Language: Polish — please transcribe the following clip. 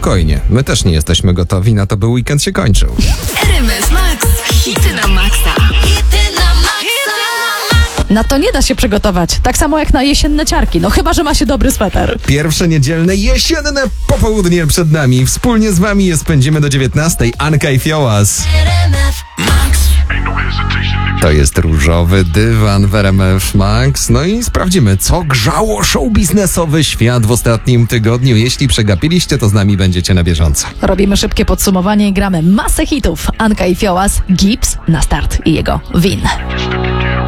spokojnie, my też nie jesteśmy gotowi na to, by weekend się kończył. RMF Max, hity na maksa. Na to nie da się przygotować, tak samo jak na jesienne ciarki, no chyba, że ma się dobry sweter. Pierwsze niedzielne, jesienne popołudnie przed nami. Wspólnie z wami je spędzimy do 19:00. Anka i Fiołas. To jest różowy dywan w RMF Max. No i sprawdzimy, co grzało show biznesowy świat w ostatnim tygodniu. Jeśli przegapiliście, to z nami będziecie na bieżąco. Robimy szybkie podsumowanie i gramy masę hitów. Anka i Fiołas, Gibbs na start i jego Win.